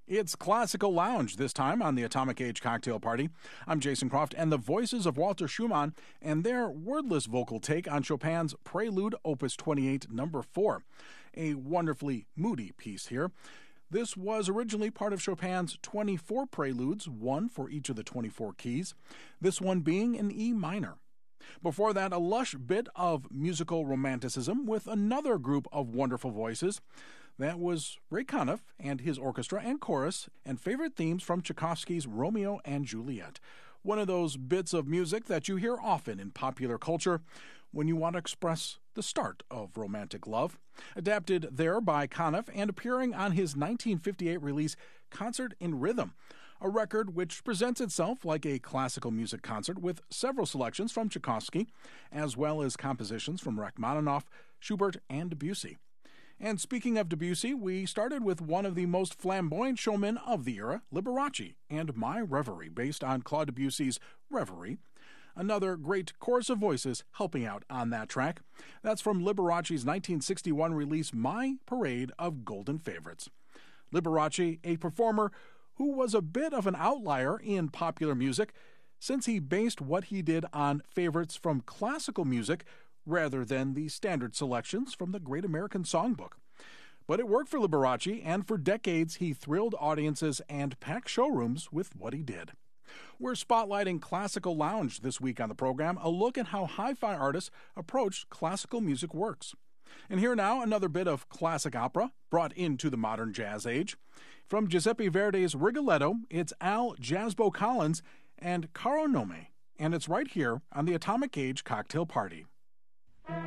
It's Classical Lounge, this time on the Atomic Age Cocktail Party. I'm Jason Croft, and the voices of Walter Schumann and their wordless vocal take on Chopin's Prelude, Opus 28, number 4. A wonderfully moody piece here. This was originally part of Chopin's 24 preludes, one for each of the 24 keys, this one being in E minor. Before that, a lush bit of musical romanticism with another group of wonderful voices. That was Ray Conniff and his orchestra and chorus, and favorite themes from Tchaikovsky's Romeo and Juliet. One of those bits of music that you hear often in popular culture when you want to express the start of romantic love. Adapted there by Conniff and appearing on his 1958 release Concert in Rhythm, a record which presents itself like a classical music concert with several selections from Tchaikovsky, as well as compositions from Rachmaninoff, Schubert, and Debussy. And speaking of Debussy, we started with one of the most flamboyant showmen of the era, Liberace, and My Reverie, based on Claude Debussy's Reverie. Another great chorus of voices helping out on that track. That's from Liberace's 1961 release, My Parade of Golden Favorites. Liberace, a performer who was a bit of an outlier in popular music, since he based what he did on favorites from classical music rather than the standard selections from the Great American Songbook. But it worked for Liberace, and for decades he thrilled audiences and packed showrooms with what he did. We're spotlighting Classical Lounge this week on the program, a look at how hi-fi artists approached classical music works. And here now, another bit of classic opera brought into the modern jazz age. From Giuseppe Verdi's Rigoletto, it's Al Jazzbo Collins and Caro Nome, and it's right here on the Atomic Age Cocktail Party.